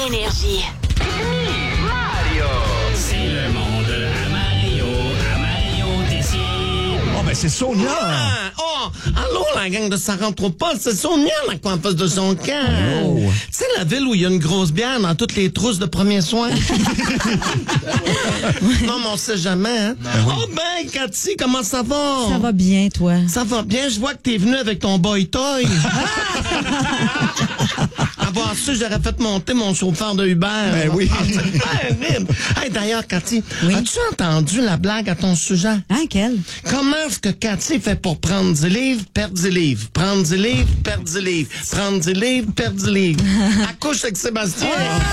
Énergie. Mario! C'est le monde à Mario Tessier. Oh, ben c'est Sonia! Allô, la gang de Ça rentre pas, c'est Sonia, la coiffeuse de son camp. Tu sais, la ville où il y a une grosse bière dans toutes les trousses de premiers soins? Non, mais on sait jamais, hein? Oh ben, Cathy, comment ça va? Ça va bien, toi? Ça va bien, je vois que t'es venu avec ton boy toy. Avoir su, j'aurais fait monter mon chauffeur de Uber. Ben oui. Terrible. Hey, d'ailleurs, Cathy, Oui? as-tu entendu la blague à ton sujet? Hein, quel? Comment est-ce que Cathy fait pour prendre 10 livres, perdre 10 livres? Prendre 10 livres, perdre 10 livres. Prendre 10 livres, perdre 10 livres. Elle couche avec Sébastien.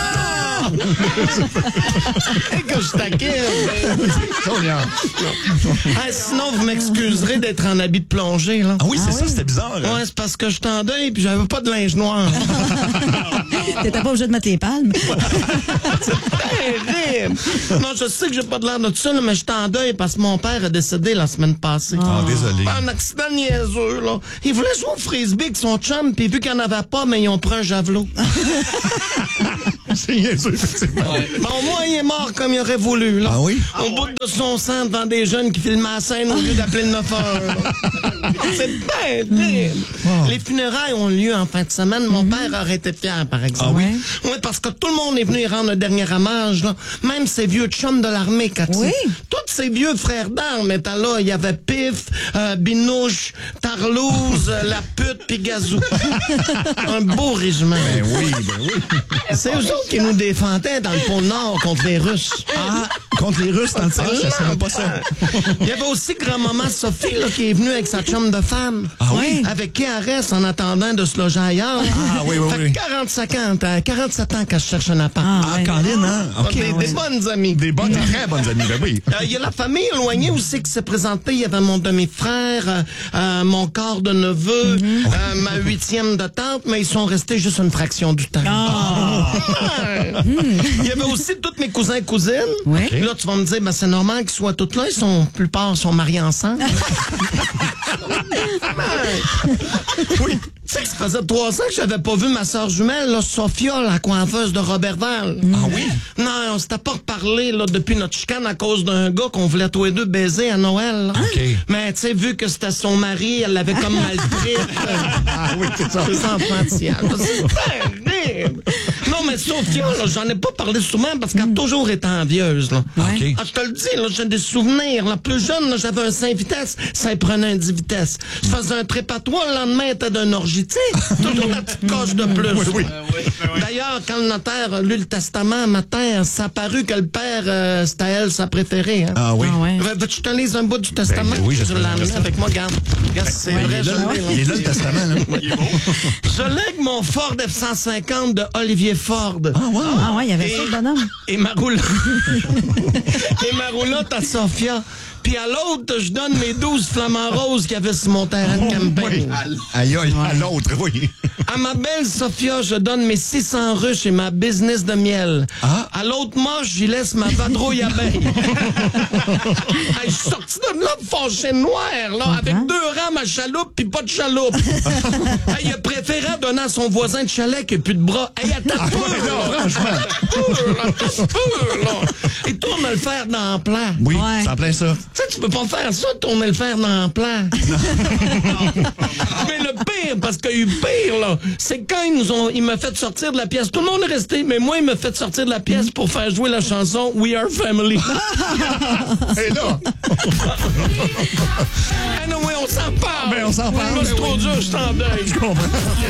Et que je taquine. Sonia! Hey, sinon, vous m'excuserez d'être en habit de plongée, là. Ah oui, c'est ça, c'était bizarre. Ouais, c'est parce que je suis en deuil puis j'avais pas de linge noir. T'étais pas obligé de mettre les palmes? Terrible. Non, je sais que j'ai pas de l'air de ça, là, mais j'étais en deuil parce que mon père est décédé la semaine passée. Ah, désolé. Un accident niaiseux, là. Il voulait jouer au frisbee avec son chum, puis vu qu'il n'y en avait pas, mais ils ont pris un javelot. C'est niaiseux, effectivement. Bon, au moins, il est mort comme il aurait voulu, là. Ah oui? Au bout de son sang devant des jeunes qui filmaient la scène au lieu d'appeler le 911. C'est terrible. Les funérailles ont lieu en fin de semaine. Mon père aurait été fier, par exemple. Ah oui? Oui, parce que tout le monde est venu y rendre un dernier hommage, là. Même ses vieux chums de l'armée, Cathy. Oui? Tous ces vieux frères d'armes étaient là. Il y avait Pif, Binouche, Tarlouse, La Pute, puis Gazou. Un beau régiment. Ben oui. C'est eux autres qui nous défendaient dans le pôle Nord contre les Russes. Ah, contre les Russes dans le temps, je savais pas ça. Il y avait aussi grand-maman Sophie là, qui est venue avec sa chum de femme. Ah oui? Avec qui elle reste en attendant de se loger ailleurs. Ah oui. Fait que 47 ans qu'elle cherche un appart. Ah, Colin, hein? OK. Des bonnes amies. Des bonnes, très bonnes amies, ben oui. Il y a la famille éloignée aussi qui s'est présentée. Il y avait mon demi-frère, mon quart de neveu, ma 8e de tante, mais ils sont restés juste une fraction du temps. Il y avait aussi tous mes cousins et cousines. Oui. Okay. Là, tu vas me dire, ben, c'est normal qu'ils soient tous là. La plupart sont mariés ensemble. Oui. Tu sais que ça faisait 3 ans que j'avais pas vu ma sœur jumelle, là, Sophia, la coiffeuse de Robertval. Ah oui? Non, on s'était pas reparlé là, depuis notre chicane à cause d'un gars qu'on voulait tous les deux baiser à Noël. Là. OK. Mais tu sais, vu que c'était son mari, elle l'avait comme mal pris. Ah oui, c'est ça. C'est enfantillage. C'est terrible. Non, mais Sophia, là, j'en ai pas parlé souvent parce qu'elle a toujours été envieuse. Là. OK. Ah, je te le dis, là, j'ai des souvenirs. Là. Plus jeune, là, j'avais un 5 vitesses, ça y prenait un 10 vitesses. Je faisais un trip à toi, le lendemain, était d'un orgie. Tu sais, toujours la petite coche de plus. Oui. D'ailleurs, quand le notaire a lu le testament matin, ça a paru que le père, c'était elle, sa préférée. Hein. Ah oui. Ah ouais. Veux-tu que je te lise un bout du testament? oui, je je l'ai amené avec moi, regarde. Regarde, c'est vrai, je l'ai. Il est là, le testament, là. Je lègue mon Ford F-150 de Olivier Ford. Ah, wow. Ah ouais, il y avait ça, le bonhomme. Et ma roulotte. Et ma roulotte à Sophia. Puis à l'autre, je donne mes 12 flamants roses qu'il y avait sur mon terrain de camping. Aïe, à l'autre, oui. À ma belle Sophia, je donne mes 600 ruches et ma business de miel. Ah. À l'autre moche, j'y laisse ma vadrouille abeille. Hey, je suis sorti de là fâché noir, là, avec 2 rames à chaloupe puis pas de chaloupe. Hey, il a préféré donner à son voisin de chalet qui a plus de bras. Hey, attends un peu, là. Et tourne le fer dans le plat. Oui, Ouais. c'est en plein ça. Tu sais, tu peux pas faire ça, tourner le fer dans le plat. Mais le pire, parce qu'il y a eu pire, là, c'est quand il m'a fait sortir de la pièce. Tout le monde est resté, mais moi, il m'a fait sortir de la pièce pour faire jouer la chanson We Are Family. Et là, Anyway, on s'en parle. Ben, on s'en parle. Là, c'est trop dur, je t'en deuil. je comprends.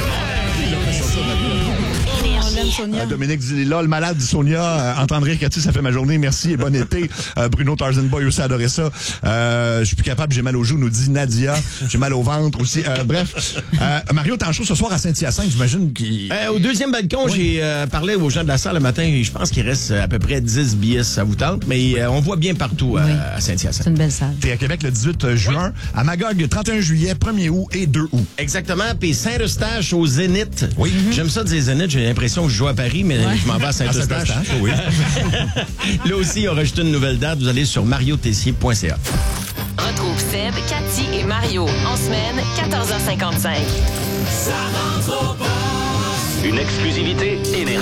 Énergie. Dominique dit là, le malade du Sonia, entendre rire Cathy, ça fait ma journée, merci et bon été. Bruno Tarzan Boy aussi adorait ça. Je suis plus capable, j'ai mal aux joues, nous dit Nadia. J'ai mal au ventre aussi. Bref, Mario, t'es en show ce soir à Saint-Hyacinthe, j'imagine qu'il... Au deuxième balcon, j'ai parlé aux gens de la salle le matin et je pense qu'il reste à peu près 10 billets si ça vous tente, mais on voit bien partout à Saint-Hyacinthe. C'est une belle salle. T'es à Québec le 18 juin, à Magog 31 juillet, 1er août et 2 août. Exactement, puis Saint-Eustache au Zénith. Oui. J'aime ça dire Zénith, j'ai l'impression que je joue à Paris, mais je m'en vais à Saint-Eustache. Oui. Là aussi, on a rajouté une nouvelle date, vous allez sur mariotessier.ca. Retrouve Seb, Cathy et Mario en semaine, 14h55. Une exclusivité Énergie.